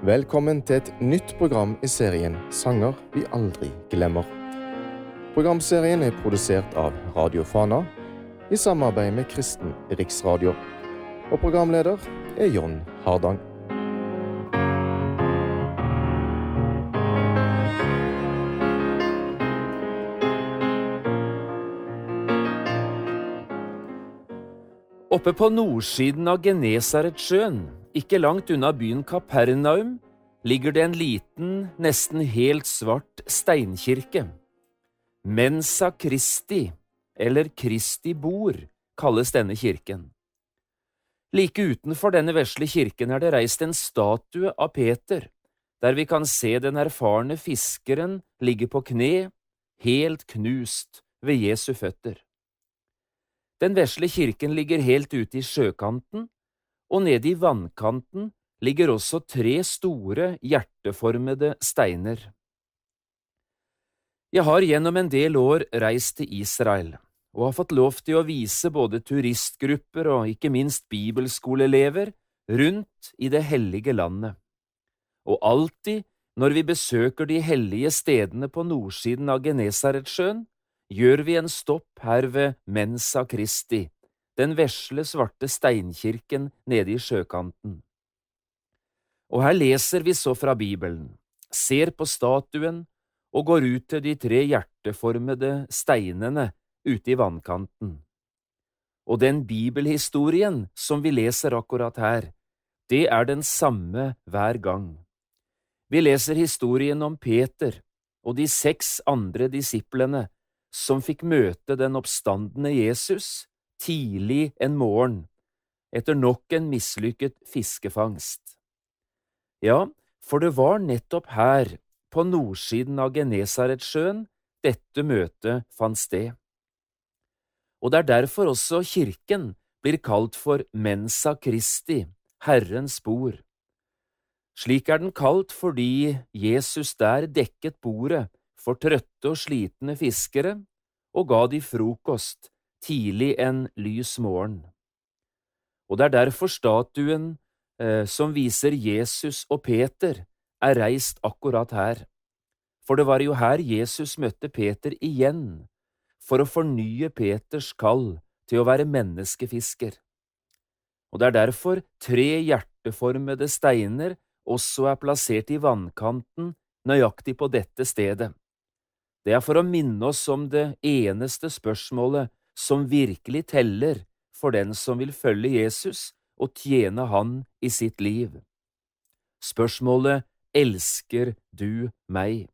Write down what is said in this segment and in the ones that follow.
Velkommen til et nytt program i serien Sanger vi aldri glemmer. Programserien er produsert av Radio Fana i samarbeid med Kristen Riksradio. Og programleder er John Hardang. Oppe på nordsiden av Genesaretsjøen, ikke langt unna byen Kapernaum, ligger det en liten, nesten helt svart steinkirke. Mensa Christi, eller Kristi bord, kalles denne kirken. Like utenfor denne vesle kirken er det reist en statue av Peter, der vi kan se den erfarne fiskeren ligge på kne, helt knust ved Jesu føtter. Den vesle kirken ligger helt ute i sjøkanten, og nede i vannkanten ligger også 3 store, hjerteformede steiner. Jeg har gjennom en del år reist til Israel, og har fått lov til å vise både turistgrupper og ikke minst bibelskoleelever rundt i det hellige landet. Og alltid, når vi besøker de hellige stedene på nordsiden av Genesaretsjøen, gjør vi en stopp her ved Mensa Christi, den vesle svarte steinkirken nede i sjøkanten. Og her leser vi så fra Bibelen, ser på statuen og går ut til de 3 hjerteformede steinene ute i vannkanten. Og den bibelhistorien som vi leser akkurat her, det er den samme hver gang. Vi leser historien om Peter og de 6 andre disiplene som fikk møte den oppstandende Jesus tidlig en morgen, etter nok en mislykket fiskefangst. Ja, for det var nettopp her, på nordsiden av Genesaretsjøen, dette møtet fant sted. Og det er derfor også kirken blir kalt for Mensa Christi, Herrens bord. Slik er den kalt fordi Jesus der dekket bordet for trøtte og slitne fiskere, og ga de frokost tidlig en lys morgen. Og det er derfor statuen som viser Jesus og Peter er reist akkurat her. For det var jo her Jesus møtte Peter igjen, for å fornye Peters kall til å være menneskefisker. Og det er derfor 3 hjerteformede steiner også er plassert i vannkanten nøyaktig på dette stedet. Det er for å minne oss om det eneste spørsmålet som virkelig teller for den som vil følge Jesus og tjene han i sitt liv. Spørsmålet, elsker du meg?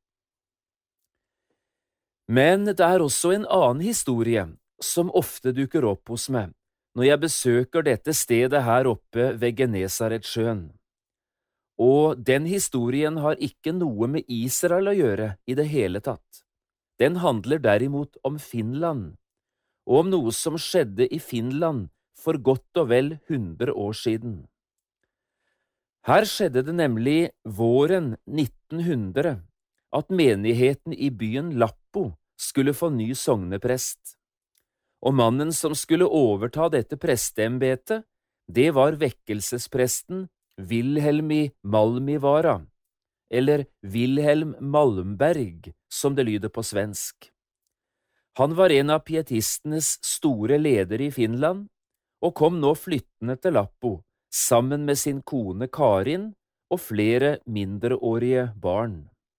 Men det er også en annen historie som ofte dukker opp hos meg når jeg besøker dette stedet her oppe ved Genesaretsjøen. Og den historien har ikke noe med Israel å gjøre i det hele tatt. Den handler derimot om Finland, og om noe som skjedde i Finland for godt og vel 100 år siden. Her skjedde det nemlig våren 1900 at menigheten i byen Lappo skulle få ny sogneprest. Og mannen som skulle overta dette presteembetet, det var vekkelsespresten Vilhelmi Malmivara, eller Wilhelm Malmberg, som det lyder på svensk. Han var en av pietistenes store ledere i Finland, og kom nå flyttende til Lappo, sammen med sin kone Karin og flere mindreårige barn.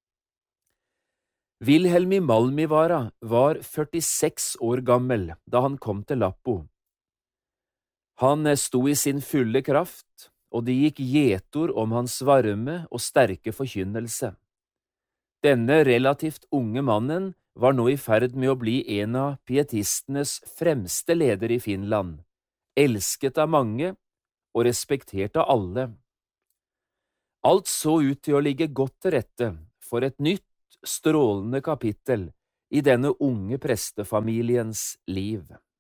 Wilhelmi Malmivara var 46 år gammel da han kom til Lappo. Han sto i sin fulle kraft, og det gikk gjetord om hans varme og sterke forkynnelse. Denne relativt unge mannen var nå i ferd med å bli en av pietistenes fremste ledere i Finland, elsket av mange og respektert av alle. Alt så ut til å ligge godt til rette for et nytt, strålende kapittel i denne unge prestefamiliens liv.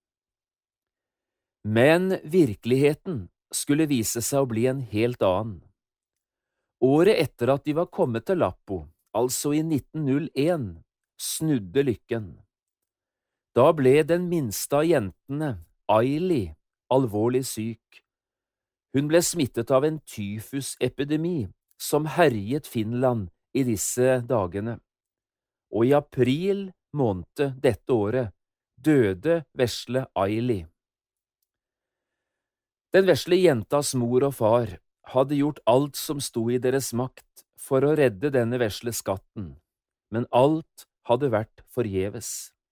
Men virkeligheten skulle vise seg å bli en helt annen. Året etter at de var kommet til Lappo, altså i 1901, snudde lykken. Da ble den minste av jentene, Aili, alvorlig syk. Hun ble smittet av en tyfusepidemi som herjet Finland i disse dagene, og i april måned dette året døde vesle Aili. Den vesle jentas mor og far hadde gjort alt som sto i deres makt for å redde denne vesle skatten, men alt hadde vært forgjeves.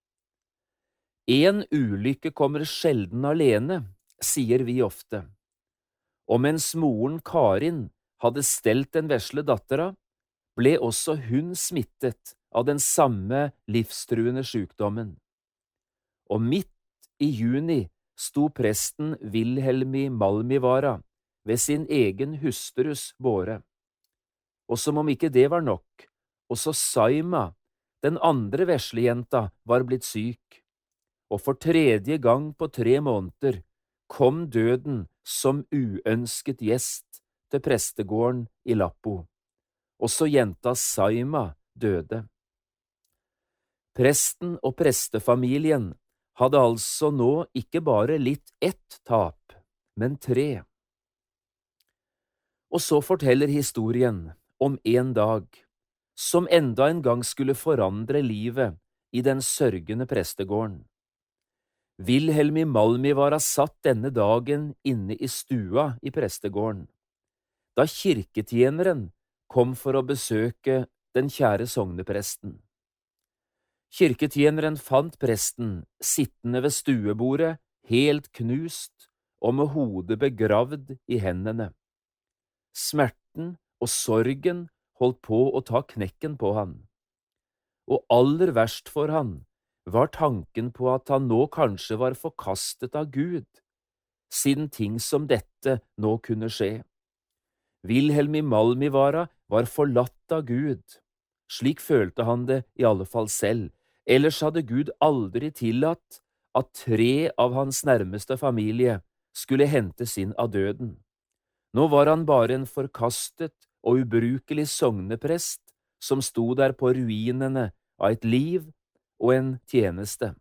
En ulykke kommer sjelden alene, sier vi ofte, og mens moren Karin hadde stelt den vesle dattera, ble også hun smittet av den samme livstruende sykdommen. Og midt i juni sto presten Vilhelmi Malmivara ved sin egen hustrus båre. Og som om ikke det var nok, også Saima, den andre veslejenta, var blitt syk. Og for tredje gang på 3 måneder kom døden som uønsket gjest til prestegården i Lappo. Også jenta Saima døde. Presten og prestefamilien hadde altså nå ikke bare litt ett tap, men 3. Og så forteller historien om en dag som enda en gang skulle forandre livet i den sørgende prestegården. Vilhelmi Malmivara satt denne dagen inne i stua i prestegården, da kirketjeneren kom for å besøke den kjære sognepresten. Kirketjeneren fant presten sittende ved stuebordet, helt knust og med hodet begravd i hendene. Smerten og sorgen holdt på å ta knekken på han. Og aller verst for han var tanken på at han nå kanskje var forkastet av Gud, siden ting som dette nå kunne skje. Vilhelmi Malmivara var forlatt av Gud. Slik følte han det i alle fall selv. Ellers hadde Gud aldri tillatt at 3 av hans nærmeste familie skulle hentes inn av døden. Nå var han bare en forkastet og ubrukelig sogneprest som sto der på ruinene av et liv og en tjeneste.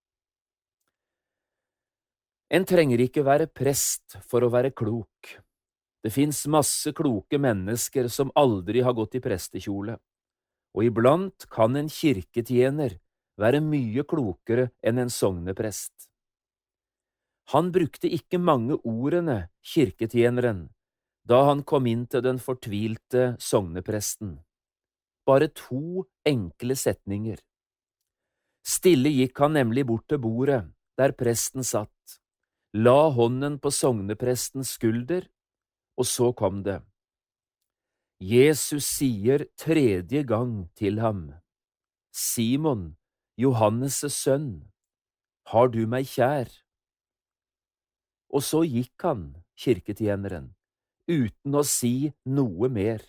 En trenger ikke være prest for å være klok. Det finnes masse kloke mennesker som aldri har gått i prestekjole, og iblant kan en kirketjener være mye klokere enn en sogneprest. Han brukte ikke mange ordene, kirketjeneren, da han kom inn til den fortvilte sognepresten. Bare 2 enkle setninger. Stille gikk han nemlig bort til bordet, der presten satt, la hånden på sogneprestens skulder, og så kom det. Jesus sier 3. gang til ham, Simon, Johannes' sønn, har du meg kjær? Og så gikk han, kirketjeneren, uten å si noe mer.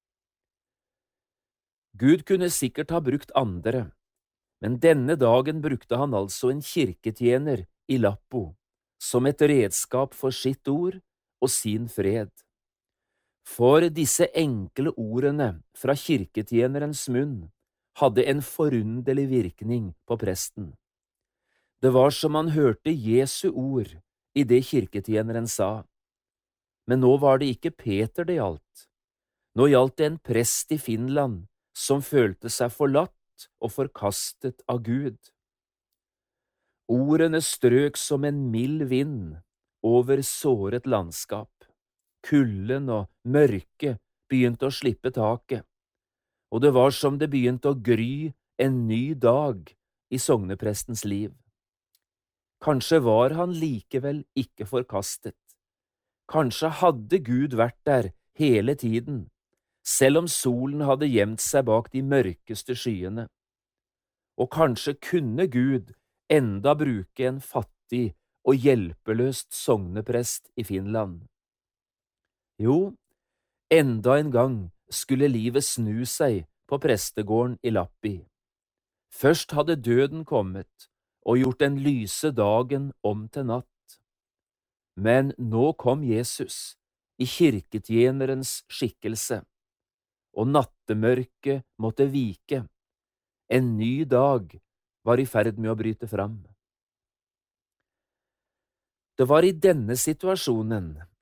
Gud kunne sikkert ha brukt andre, men denne dagen brukte han altså en kirketjener i Lappo som et redskap for sitt ord og sin fred. For disse enkle ordene fra kirketjenerens munn hadde en forunderlig virkning på presten. Det var som han hørte Jesu ord i det kirketjeneren sa. Men nå var det ikke Peter det gjaldt. Nå gjaldt det en prest i Finland som følte seg forlatt og forkastet av Gud. Ordene strøk som en mild vind over såret landskap. Kulden og mørket begynte å slippe taket, og det var som det begynte å gry en ny dag i sogneprestens liv. Kanskje var han likevel ikke forkastet. Kanskje hadde Gud vært der hele tiden, selv om solen hadde gjemt seg bak de mørkeste skyene. Og kanskje kunne Gud enda bruke en fattig og hjelpeløst sogneprest i Finland. Jo, enda en gang skulle livet snu seg på prestegården i Lappi. Først hadde døden kommet og gjort den lyse dagen om til natt. Men nå kom Jesus i kirketjenerens skikkelse, og nattemørket måtte vike. En ny dag var i ferd med å bryte fram. Det var i denne situasjonen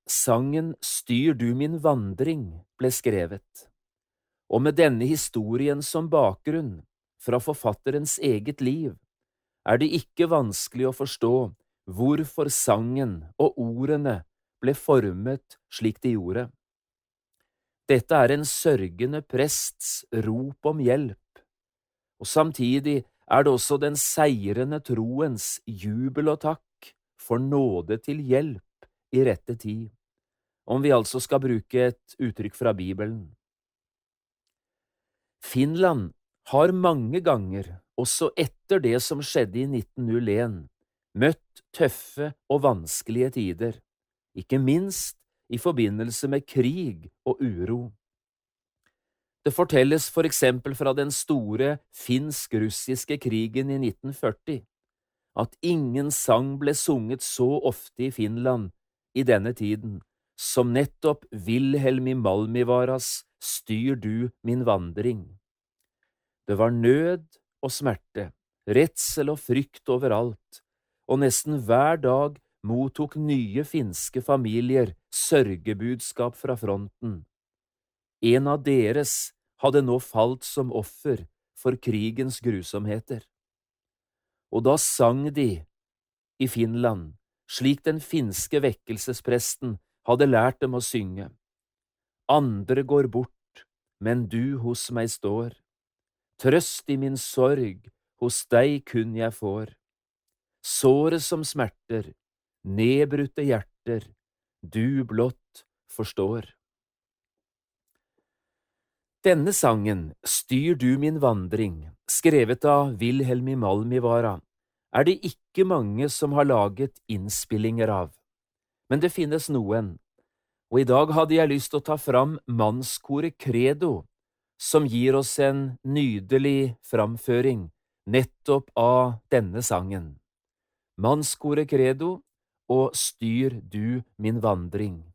sangen Styr du min vandring ble skrevet, og med denne historien som bakgrunn fra forfatterens eget liv, er det ikke vanskelig å forstå hvorfor sangen og ordene ble formet slik de gjorde. Dette er en sørgende prests rop om hjelp, og samtidig er det også den seirende troens jubel og takk for nåde til hjelp i rette tid, om vi altså skal bruke et uttrykk fra Bibelen. Finland har mange ganger, også etter det som skjedde i 1901, møtt tøffe og vanskelige tider, ikke minst i forbindelse med krig og uro. Det fortelles for eksempel fra den store finsk-russiske krigen i 1940, at ingen sang ble sunget så ofte i Finland i denne tiden, som nettopp Vilhelmi Malmivaras Styr du min vandring. Det var nød og smerte, redsel og frykt overalt, og nesten hver dag mottok nye finske familier sørgebudskap fra fronten. En av deres hadde nå falt som offer for krigens grusomheter. Og da sang de i Finland, slik den finske vekkelsespresten hadde lært dem å synge. Andre går bort, men du hos meg står. Trøst i min sorg, hos deg kun jeg får. Såret som smerter, nedbrutte hjerter, du blott forstår. Denne sangen, Styr du min vandring, skrevet av Vilhelmi Malmivara, er det ikke mange som har laget innspillinger av, men det finnes noen, og i dag hadde jeg lyst til å ta fram mannskoret Credo, som gir oss en nydelig framføring nettopp av denne sangen. Mannskoret Credo og Styr du min vandring.